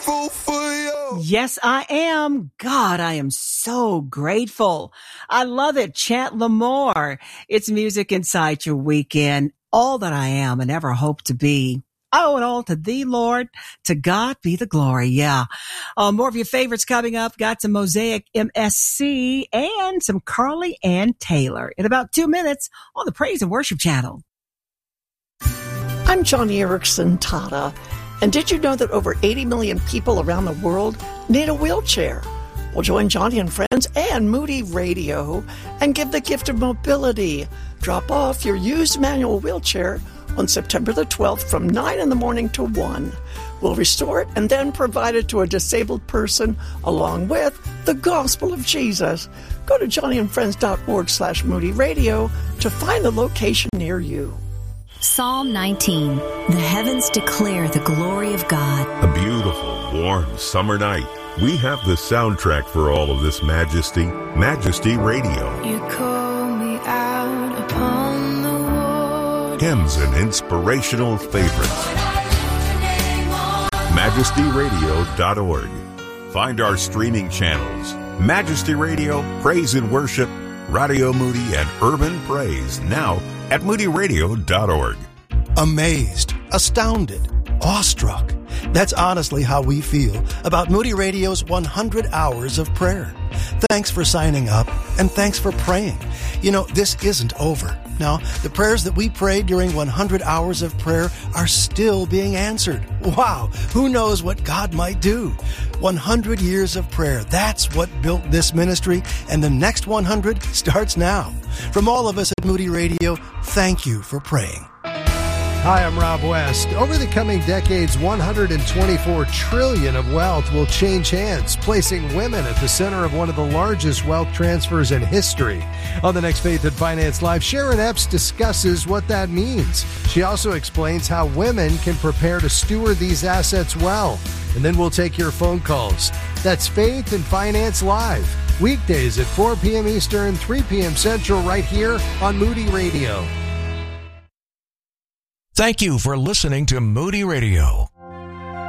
grateful for you. Yes, I am. God, I am so grateful. I love it. Chant Lamore. It's music inside your weekend. All that I am and ever hope to be. I owe it all to thee, Lord. To God be the glory. Yeah. More of your favorites coming up. Got some Mosaic MSC and some Carly Ann Taylor in about 2 minutes on the Praise and Worship Channel. I'm Johnny Erickson Tata. And did you know that over 80 million people around the world need a wheelchair? Well, join Johnny and Friends and Moody Radio and give the gift of mobility. Drop off your used manual wheelchair on September the 12th from 9 in the morning to 1. We'll restore it and then provide it to a disabled person along with the gospel of Jesus. Go to johnnyandfriends.org/Moody Radio to find the location near you. Psalm 19. The heavens declare the glory of God. A beautiful, warm summer night. We have the soundtrack for all of this majesty. Majesty Radio. You call me out upon the water. Hymns and inspirational favorites. MajestyRadio.org. Find our streaming channels. Majesty Radio, Praise and Worship, Radio Moody, and Urban Praise. Now at MoodyRadio.org. Amazed, astounded, awestruck. That's honestly how we feel about Moody Radio's 100 Hours of Prayer. Thanks for signing up, and thanks for praying. You know, this isn't over. No, the prayers that we prayed during 100 Hours of Prayer are still being answered. Wow, who knows what God might do? 100 years of prayer, that's what built this ministry, and the next 100 starts now. From all of us at Moody Radio, thank you for praying. Hi, I'm Rob West. Over the coming decades, $124 trillion of wealth will change hands, placing women at the center of one of the largest wealth transfers in history. On the next Faith and Finance Live, Sharon Epps discusses what that means. She also explains how women can prepare to steward these assets well. And then we'll take your phone calls. That's Faith and Finance Live, weekdays at 4 p.m. Eastern, 3 p.m. Central, right here on Moody Radio. Thank you for listening to Moody Radio.